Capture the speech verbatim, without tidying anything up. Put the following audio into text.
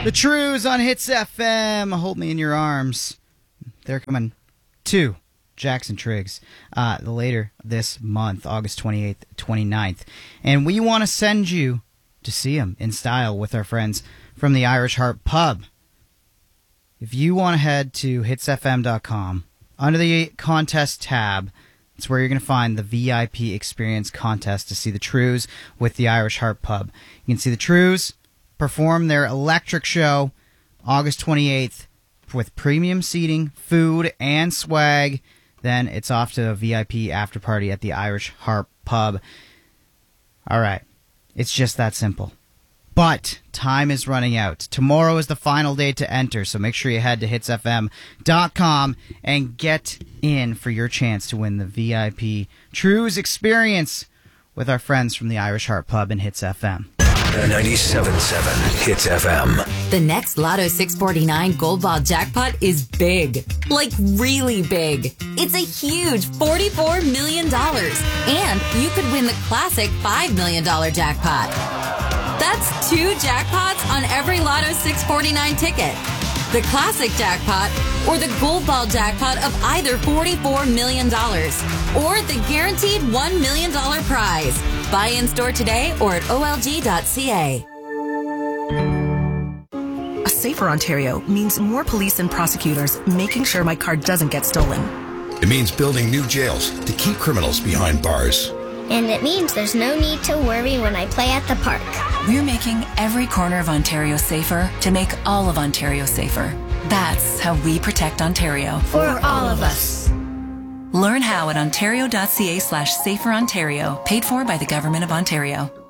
The Trues on Hits F M. Hold me in your arms. They're coming to Jackson Triggs uh, later this month, August twenty-eighth, twenty-ninth. And we want to send you to see them in style with our friends from the Irish Heart Pub. If you want to head to hits f m dot com, under the contest tab, it's where you're going to find the V I P Experience contest to see the Trues with the Irish Heart Pub. You can see the Trues perform their electric show August twenty-eighth with premium seating, food, and swag. Then it's off to a V I P after party at the Irish Heart Pub. All right. It's just that simple. But time is running out. Tomorrow is the final day to enter, so make sure you head to hits f m dot com and get in for your chance to win the V I P Trues Experience with our friends from the Irish Heart Pub and Hits F M. ninety-seven point seven Hits F M. The next Lotto six forty-nine Gold Ball jackpot is big. Like really big. It's a huge forty-four million dollars. And you could win the classic five million dollars jackpot. That's two jackpots on every Lotto six forty-nine ticket. The classic jackpot or the Gold Ball jackpot of either forty-four million dollars. Or the guaranteed one million dollars prize. Buy in store today or at O L G dot C A. A safer Ontario means more police and prosecutors making sure my car doesn't get stolen. It means building new jails to keep criminals behind bars. And it means there's no need to worry when I play at the park. We're making every corner of Ontario safer to make all of Ontario safer. That's how we protect Ontario. For all of us. Learn how at ontario dot c a slash safer Ontario, paid for by the Government of Ontario.